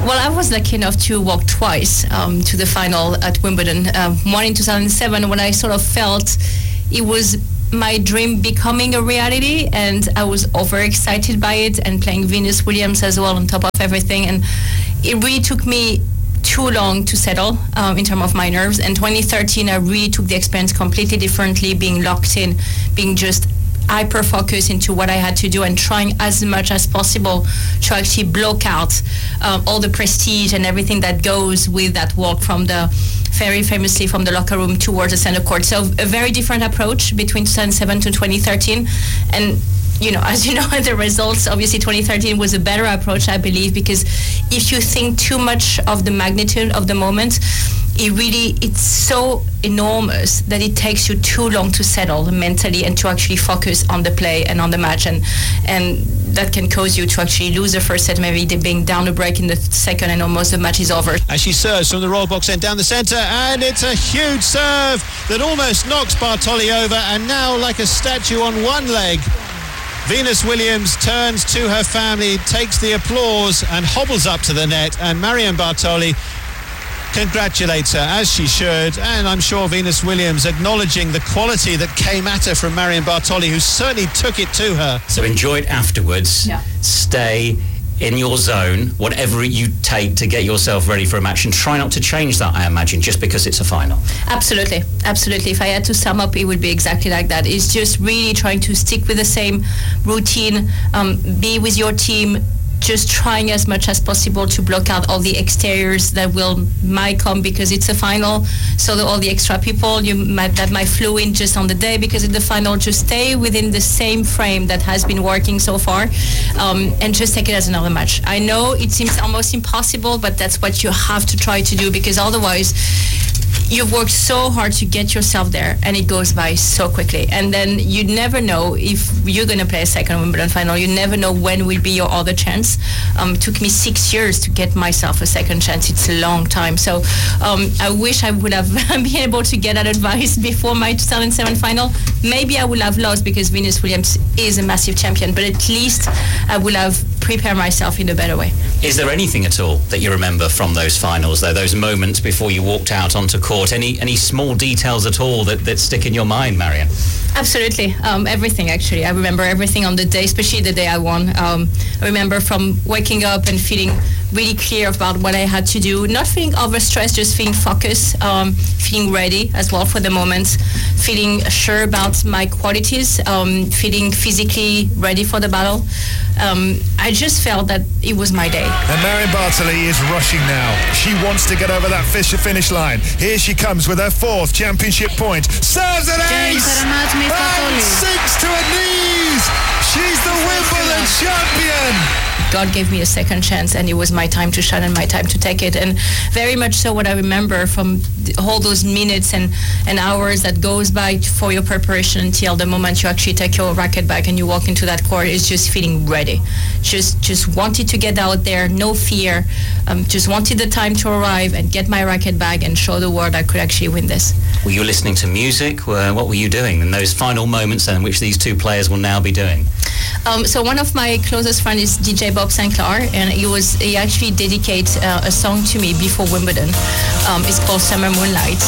Well, I was lucky enough to walk twice um, to the final at Wimbledon. Um, one in two thousand seven, when I sort of felt it was my dream becoming a reality, and I was overexcited by it, and playing Venus Williams as well on top of everything. And it really took me too long to settle um, in terms of my nerves. And twenty thirteen, I really took the experience completely differently, being locked in, being just hyper focused into what I had to do, and trying as much as possible to actually block out um, all the prestige and everything that goes with that walk from the very famously from the locker room towards the center court. So a very different approach between two thousand seven to twenty thirteen. And you know, as you know, the results, obviously twenty thirteen was a better approach, I believe, because if you think too much of the magnitude of the moment, it really, it's so enormous that it takes you too long to settle mentally and to actually focus on the play and on the match. And and that can cause you to actually lose the first set, maybe being down a break in the second, and almost the match is over. As she serves from the royal box end down the centre, and it's a huge serve that almost knocks Bartoli over, and now like a statue on one leg, Venus Williams turns to her family, takes the applause and hobbles up to the net, and Marion Bartoli congratulates her, as she should. And I'm sure Venus Williams acknowledging the quality that came at her from Marion Bartoli, who certainly took it to her. So enjoy it afterwards. Yeah. Stay in your zone, whatever you take to get yourself ready for a match, and try not to change that, I imagine, just because it's a final. Absolutely, absolutely. If I had to sum up, it would be exactly like that. It's just really trying to stick with the same routine, um, be with your team, just trying as much as possible to block out all the exteriors that will might come because it's a final. So that all the extra people you might, that might flow in just on the day because it's the final, just stay within the same frame that has been working so far, um, and just take it as another match. I know it seems almost impossible, but that's what you have to try to do, because otherwise you've worked so hard to get yourself there, and it goes by so quickly. And then you never know if you're going to play a second Wimbledon final. You never know when will be your other chance. Um, it took me six years to get myself a second chance. It's a long time. So um, I wish I would have been able to get that advice before my two thousand seven final. Maybe I would have lost, because Venus Williams is a massive champion, but at least I would have prepared myself in a better way. Is there anything at all that you remember from those finals, though, those moments before you walked out onto court? Any any small details at all that, that stick in your mind, Marion? Absolutely. Um, everything, actually. I remember everything on the day, especially the day I won. Um, I remember from waking up and feeling really clear about what I had to do, not feeling overstressed, just feeling focused, um, feeling ready as well for the moment, feeling sure about my qualities, um, feeling physically ready for the battle. Um, I just felt that it was my day. And Marion Bartoli is rushing now. She wants to get over that finish line. Here she comes with her fourth championship point. Serves an ace! And sinks to her knees! She's the Wimbledon champion! God gave me a second chance, and it was my time to shine and my time to take it. And very much so what I remember from all those minutes and, and hours that goes by for your preparation until the moment you actually take your racket back and you walk into that court is just feeling ready. Just just wanted to get out there, no fear. Um, just wanted the time to arrive and get my racket back and show the world I could actually win this. Were you listening to music? What were you doing in those final moments then, which these two players will now be doing? Um, so one of my closest friends is D J Bob Sinclair, and he was he actually dedicated uh, a song to me before Wimbledon. Um, it's called Summer Moonlight.